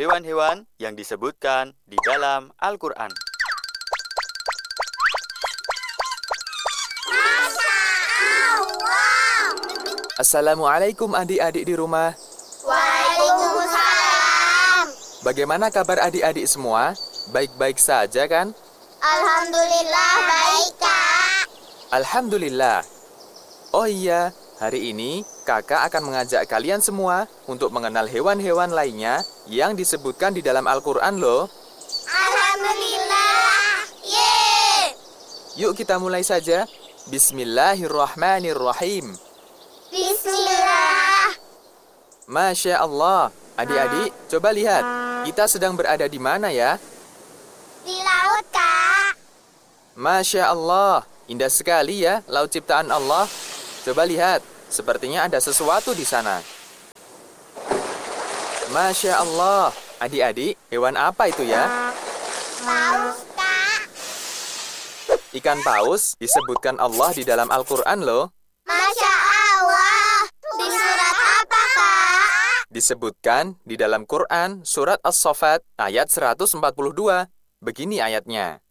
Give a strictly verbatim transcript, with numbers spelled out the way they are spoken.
hewan-hewan yang disebutkan di dalam Al-Quran. Assalamualaikum adik-adik di rumah. Waalaikumsalam. Bagaimana kabar adik-adik semua? Baik-baik saja kan? Alhamdulillah baik, Kak. Alhamdulillah. Oh iya, hari ini kakak akan mengajak kalian semua untuk mengenal hewan-hewan lainnya yang disebutkan di dalam Al-Quran loh. Alhamdulillah. Yeay. Yuk kita mulai saja. Bismillahirrahmanirrahim. Bismillah. Masya Allah. Adik-adik, coba lihat. Kita sedang berada di mana ya? Di laut, Kak. Masya Allah. Indah sekali ya laut ciptaan Allah. Coba lihat. Sepertinya ada sesuatu di sana. Masya Allah. Adik-adik, hewan apa itu ya? Paus, Kak. Ikan paus disebutkan Allah di dalam Al-Quran loh. Masya Allah. Di surat apa, Kak? Disebutkan di dalam Quran surat As-Saffat ayat seratus empat puluh dua. Begini ayatnya.